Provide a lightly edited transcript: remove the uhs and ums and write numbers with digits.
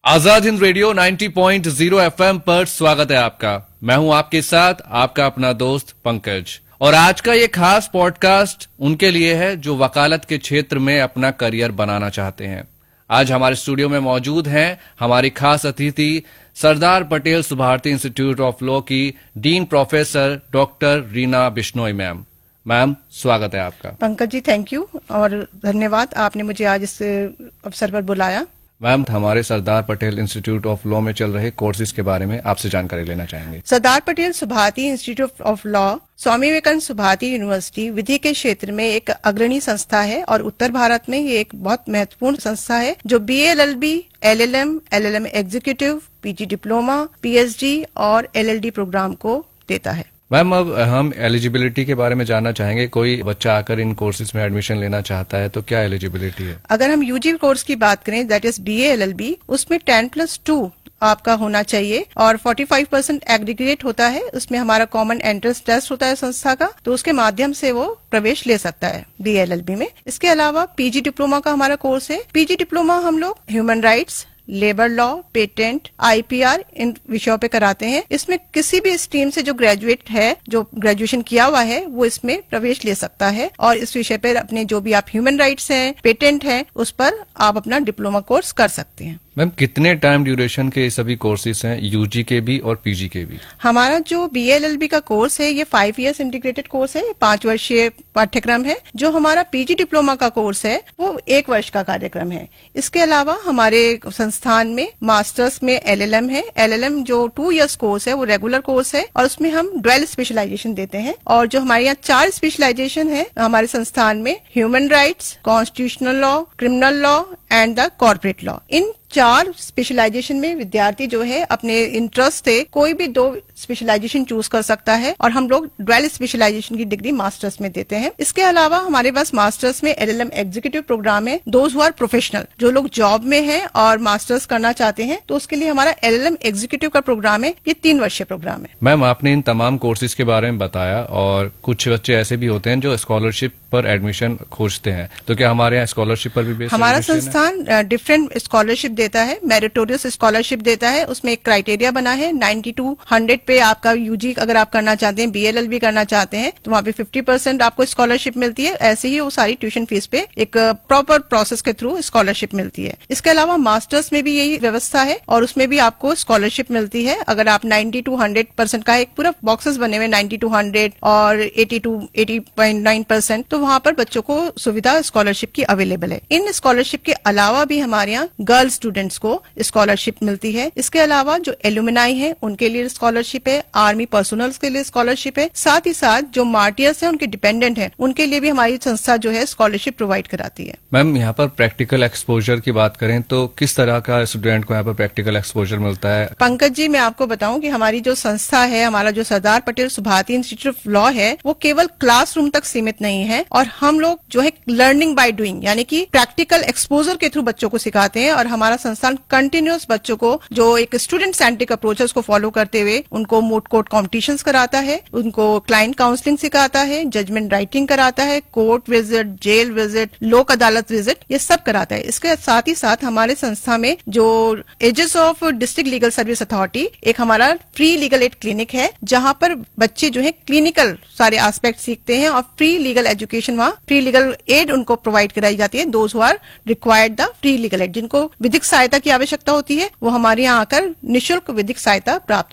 Azad Hind radio 90.0 FM पर स्वागत है आपका। मैं हूं आपके साथ आपका अपना दोस्त पंकज, और आज का ये खास पॉडकास्ट उनके लिए है जो वकालत के क्षेत्र में अपना करियर बनाना चाहते हैं। आज हमारे स्टूडियो में मौजूद हैं हमारी खास अतिथि Sardar Patel Subharti institute of law की dean professor doctor Reena Bishnoi ma'am. Ma'am, स्वागत है आपका। पंकज जी, थैंक यू और धन्यवाद, आपने मुझे आज इस अवसर पर बुलाया। मैम, हमारे Sardar Patel institute of law में चल रहे कोर्सेज के बारे में आपसे जानकारी लेना चाहेंगे। Sardar Patel Subharti institute of law Swami Vivekananda Subharti university विधि के क्षेत्र में एक अग्रणी संस्था है और उत्तर भारत में ये एक बहुत महत्वपूर्ण संस्था है जो BA LLB, LLM, LLM executive, PG diploma, PhD और LLD प्रोग्राम को देता है। मैम, अब हम एलिजिबिलिटी के बारे में जानना चाहेंगे। कोई बच्चा आकर इन कोर्सेज में एडमिशन लेना चाहता है तो क्या एलिजिबिलिटी है? अगर हम UG कोर्स की बात करें, दैट इज BA LLB, उसमें 10+2 आपका होना चाहिए और 45% एग्रीगेट होता है। उसमें हमारा कॉमन एंट्रेंस टेस्ट होता है संस्था का, तो उसके माध्यम से वो प्रवेश ले सकता है BA LLB में। इसके अलावा PG डिप्लोमा का हमारा कोर्स है। PG डिप्लोमा हम लोग human rights, labour law, patent, IPR इन विषयों पे कराते हैं। इसमें किसी भी स्ट्रीम से जो ग्रेजुएट है, जो ग्रेजुएशन किया हुआ है, वो इसमें प्रवेश ले सकता है और इस विषय पर अपने जो भी आप ह्यूमन राइट्स हैं, पेटेंट है, उस पर आप अपना डिप्लोमा कोर्स कर सकते हैं। मैम, कितने टाइम ड्यूरेशन के सभी कोर्सेज हैं, UG के भी और PG के भी? हमारा जो BA LLB का कोर्स है ये 5 इयर्स इंटीग्रेटेड कोर्स है, 5 वर्षीय पाठ्यक्रम है। जो हमारा PG डिप्लोमा का कोर्स है वो 1 वर्ष का कार्यक्रम है। इसके अलावा हमारे संस्थान में मास्टर्स में LLM है। LLM जो 2 इयर्स कोर्स है वो रेगुलर कोर्स है और उसमें हम ड्वेल स्पेशलाइजेशन देते हैं। और जो हमारे यहाँ 4 स्पेशलाइजेशन है हमारे संस्थान में, human rights, constitutional law, criminal law and the corporate law. In 4 specialisation में विद्यार्थी जो है अपने इंटरेस्ट से कोई भी 2 स्पेशलाइजेशन चूज कर सकता है और हम लोग ड्वेल स्पेशलाइजेशन की डिग्री मास्टर्स में देते हैं। इसके अलावा हमारे पास मास्टर्स में LLM एग्जीक्यूटिव प्रोग्राम है। दोज हु आर प्रोफेशनल, जो लोग जॉब में हैं और मास्टर्स करना चाहते हैं, तो उसके लिए हमारा LLM एग्जीक्यूटिव का प्रोग्राम है। ये 3 वर्षीय प्रोग्राम है। मैम, आपने इन तमाम कोर्सेज के बारे में बताया और कुछ बच्चे ऐसे भी होते हैं जो स्कॉलरशिप पर एडमिशन खोजते हैं, तो क्या हमारे यहाँ स्कॉलरशिप पर भी बेस्ड हमारा संस्थान डिफरेंट स्कॉलरशिप देता है, मेरिटोरियस स्कॉलरशिप देता है। उसमें एक क्राइटेरिया बना है 90 to 100 पे आपका UG अगर आप करना चाहते हैं, BA LLB करना चाहते हैं, तो वहाँ पे 50% आपको स्कॉलरशिप मिलती है। ऐसे ही वो सारी ट्यूशन फीस पे एक प्रॉपर प्रोसेस के थ्रू स्कॉलरशिप मिलती है। इसके अलावा मास्टर्स में भी यही व्यवस्था है और उसमें भी आपको स्कॉलरशिप मिलती है। अगर आप 90 to 100% का एक पूरा बॉक्सेस बने हुए 90 to 100 और 80 to 80.9%, तो वहाँ पर बच्चों को सुविधा स्कॉलरशिप की अवेलेबल है। इन स्कॉलरशिप के अलावा भी हमारे यहाँ गर्ल स्टूडेंट्स को स्कॉलरशिप मिलती है। इसके अलावा जो एलुमनाई है उनके लिए स्कॉलरशिप है, आर्मी पर्सनल्स के लिए स्कॉलरशिप है, साथ ही साथ जो मार्टियर्स हैं उनके डिपेंडेंट हैं उनके लिए भी हमारी संस्था जो है स्कॉलरशिप प्रोवाइड कराती है। मैम, यहाँ पर प्रैक्टिकल एक्सपोजर की बात करें तो किस तरह का स्टूडेंट को यहाँ पर प्रैक्टिकल एक्सपोजर मिलता है? पंकज जी, मैं आपको बताऊं कि हमारी जो संस्था है, हमारा जो Sardar Patel Subharti institute of law है, वो केवल क्लासरूम तक सीमित नहीं है और हम लोग जो है लर्निंग बाय डूइंग यानी कि प्रैक्टिकल एक्सपोजर के थ्रू बच्चों को सिखाते हैं। और हमारा संस्थान कंटिन्यूअस बच्चों को जो एक स्टूडेंट सेंट्रिक अप्रोच है उसको फॉलो करते हुए उनको मोट कोर्ट कॉम्पिटिशन्स कराता है, उनको क्लाइंट काउंसलिंग सिखाता है, जजमेंट राइटिंग कराता है, कोर्ट विजिट, जेल विजिट, लोक अदालत विजिट, ये सब कराता है। इसके साथ ही साथ हमारे संस्था में जो edges of district legal service authority एक हमारा फ्री लीगल एड क्लिनिक है, जहां पर बच्चे जो है क्लिनिकल सारे एस्पेक्ट सीखते हैं और फ्री लीगल एजुकेशन, वहाँ फ्री लीगल एड उनको प्रोवाइड कराई जाती है। Those who are required the free legal aid, जिनको विधिक सहायता की आवश्यकता होती है, वो हमारे यहाँ आकर निःशुल्क विधिक सहायता प्राप्त